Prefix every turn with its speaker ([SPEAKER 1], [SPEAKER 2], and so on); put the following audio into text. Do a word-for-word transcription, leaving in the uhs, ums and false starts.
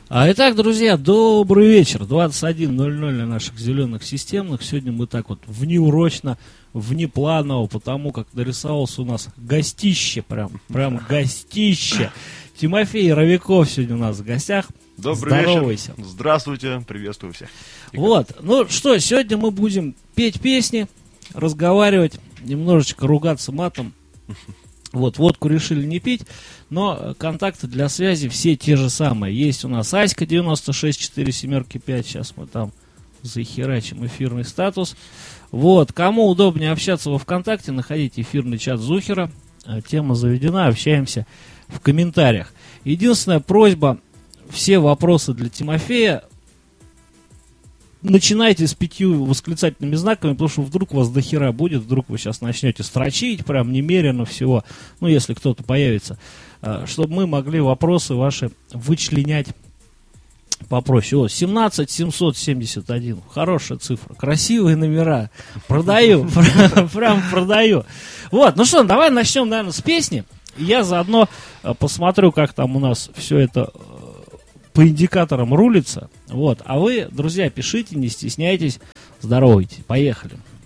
[SPEAKER 1] А, итак, друзья, добрый вечер. двадцать один ноль ноль на наших зеленых системных. Сегодня мы так вот внеурочно, внепланово, потому как нарисовался у нас гостище, прям, прям гостище. Тимофей Ровяков сегодня у нас в гостях.
[SPEAKER 2] Добрый
[SPEAKER 1] Здоровайся.
[SPEAKER 2] вечер. Здравствуйте, приветствую всех.
[SPEAKER 1] Вот, ну что, сегодня мы будем петь песни, разговаривать, немножечко ругаться матом. Вот, водку решили не пить, но контакты для связи все те же самые. Есть у нас Аська девяносто шесть четыре семь пять, сейчас мы там захерачим эфирный статус. Вот, кому удобнее общаться во ВКонтакте, находите эфирный чат Зухера, тема заведена, общаемся в комментариях. Единственная просьба, все вопросы для Тимофея начинайте с пятью восклицательными знаками, потому что вдруг у вас дохера будет, вдруг вы сейчас начнете строчить, прям немерено всего, ну, если кто-то появится, чтобы мы могли вопросы ваши вычленять попроще. Вот, семнадцать семьсот семьдесят один, хорошая цифра, красивые номера, продаю, прям продаю. Вот, ну что, давай начнем, наверное, с песни, я заодно посмотрю, как там у нас все это по индикаторам рулится. Вот. А вы, друзья, пишите, не стесняйтесь, здоровайтесь. Поехали.